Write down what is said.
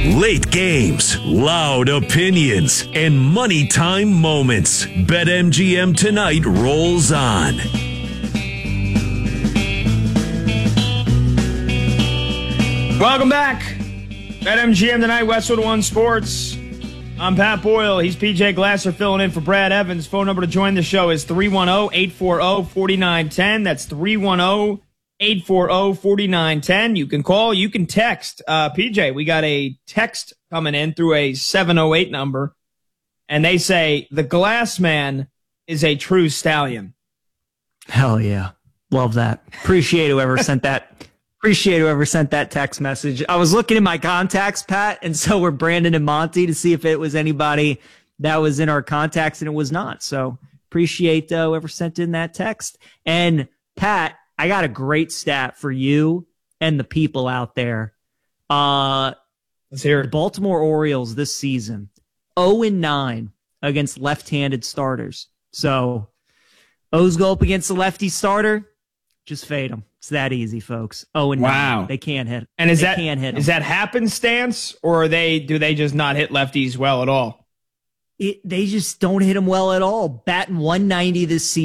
Late games, loud opinions, and money time moments. BetMGM tonight rolls on. Welcome back. BetMGM tonight, Westwood One Sports. I'm Pat Boyle. He's PJ Glasser filling in for Brad Evans. Phone number to join the show is 310-840-4910. That's 310-840-4910. You can call, you can text. PJ, we got a text coming in through a 708 number, and they say, the Glass Man is a true stallion. Hell yeah. Love that. Appreciate whoever sent that. Appreciate whoever sent that text message. I was looking in my contacts, Pat, and so were Brandon and Monty to see if it was anybody that was in our contacts, and it was not. So appreciate whoever sent in that text. And Pat, I got a great stat for you and the people out there. Let's hear it. The Baltimore Orioles this season, 0-9 against left-handed starters. So O's go up against the lefty starter, just fade them. It's that easy, folks. 0-9. Wow. They can't hit. And is can't hit 'em. Is that happenstance, or do they just not hit lefties well at all? They just don't hit them well at all. Batting 190 this season.